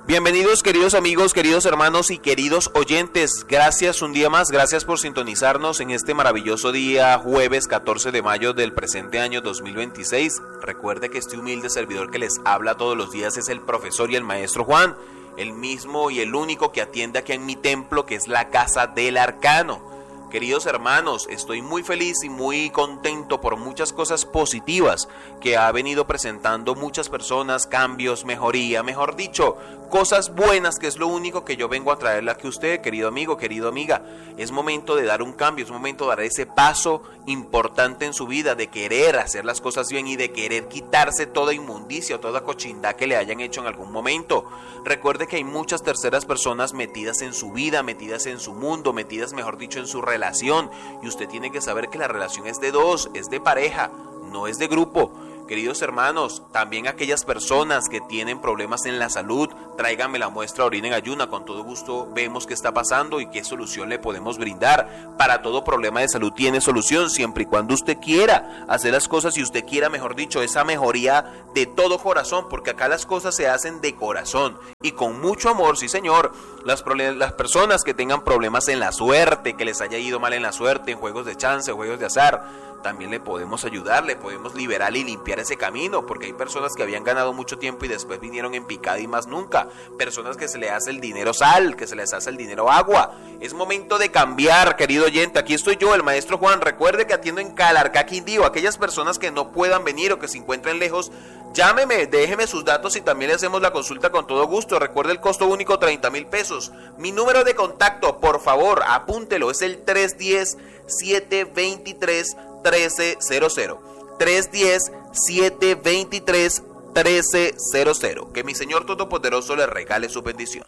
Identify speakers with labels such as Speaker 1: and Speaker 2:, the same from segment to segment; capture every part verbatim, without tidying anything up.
Speaker 1: Bienvenidos, queridos amigos, queridos hermanos y queridos oyentes. Gracias un día más, gracias por sintonizarnos en este maravilloso día, jueves catorce de mayo del presente año dos mil veintiséis. Recuerde que este humilde servidor que les habla todos los días es el profesor y el maestro Juan, el mismo y el único que atiende aquí en mi templo, que es la Casa del Arcano. Queridos hermanos, estoy muy feliz y muy contento por muchas cosas positivas que ha venido presentando muchas personas, cambios, mejoría, mejor dicho, cosas buenas, que es lo único que yo vengo a traerle aquí a usted, querido amigo, querido amiga. Es momento de dar un cambio, es momento de dar ese paso importante en su vida, de querer hacer las cosas bien y de querer quitarse toda inmundicia o toda cochindad que le hayan hecho en algún momento. Recuerde que hay muchas terceras personas metidas en su vida, metidas en su mundo, metidas, mejor dicho, en su relación. Y usted tiene que saber que la relación es de dos, es de pareja, no es de grupo. Queridos hermanos, también aquellas personas que tienen problemas en la salud, tráiganme la muestra orina en ayuna, con todo gusto vemos qué está pasando y qué solución le podemos brindar. Para todo problema de salud tiene solución, siempre y cuando usted quiera hacer las cosas y usted quiera, mejor dicho, esa mejoría de todo corazón, porque acá las cosas se hacen de corazón y con mucho amor, sí señor. Las, las personas que tengan problemas en la suerte, que les haya ido mal en la suerte, en juegos de chance, juegos de azar, también le podemos ayudar, le podemos liberar y limpiar ese camino, porque hay personas que habían ganado mucho tiempo y después vinieron en picada y más nunca. Personas que se les hace el dinero sal, que se les hace el dinero agua. Es momento de cambiar, querido oyente. Aquí estoy yo, el maestro Juan. Recuerde que atiendo en Calarcá, Quindío. Aquellas personas que no puedan venir o que se encuentren lejos, llámeme, déjeme sus datos y también le hacemos la consulta con todo gusto. Recuerde el costo único, treinta mil pesos. Mi número de contacto, por favor, apúntelo, es el tres uno cero, siete dos tres, uno tres cero cero. tres uno cero, siete dos tres, uno tres cero cero. Que mi Señor Todopoderoso le regale su bendición.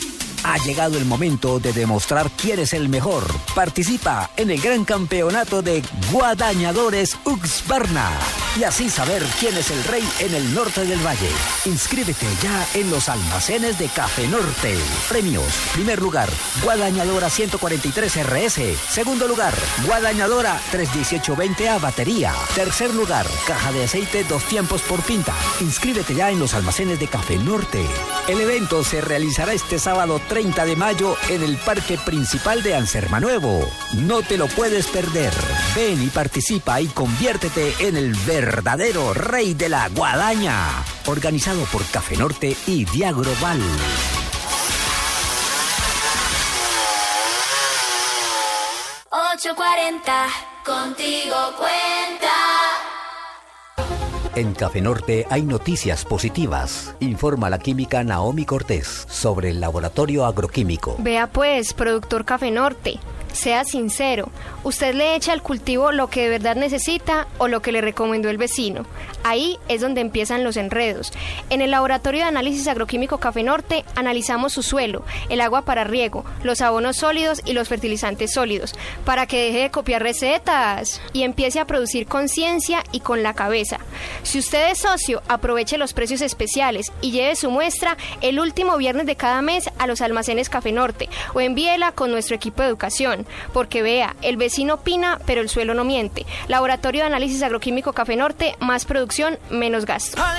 Speaker 2: Ha llegado el momento de demostrar quién es el mejor. Participa en el gran campeonato de Guadañadores Uxbarna y así saber quién es el rey en el norte del valle. Inscríbete ya en los almacenes de Café Norte. Premios: primer lugar, Guadañadora ciento cuarenta y tres R S. Segundo lugar, Guadañadora trescientos dieciocho veinte A batería. Tercer lugar, caja de aceite dos tiempos por pinta. Inscríbete ya en los almacenes de Café Norte. El evento se realizará este sábado treinta de mayo en el Parque Principal de Anserma-Nuevo. No te lo puedes perder. Ven y participa y conviértete en el verdadero rey de la guadaña. Organizado por Café Norte y Diagroval.
Speaker 3: ocho cuarenta, contigo cuenta.
Speaker 2: En Café Norte hay noticias positivas. Informa la química Naomi Cortés sobre el laboratorio agroquímico.
Speaker 4: Vea pues, productor Café Norte, sea sincero. ¿Usted le echa al cultivo lo que de verdad necesita o lo que le recomendó el vecino? Ahí es donde empiezan los enredos. En el laboratorio de análisis agroquímico Café Norte analizamos su suelo, el agua para riego, los abonos sólidos y los fertilizantes sólidos, para que deje de copiar recetas y empiece a producir conciencia y con la cabeza. Si usted es socio, aproveche los precios especiales y lleve su muestra el último viernes de cada mes a los almacenes Café Norte o envíela con nuestro equipo de educación, porque vea, el vecino opina, pero el suelo no miente. Laboratorio de análisis agroquímico Café Norte, más producción, menos gasto.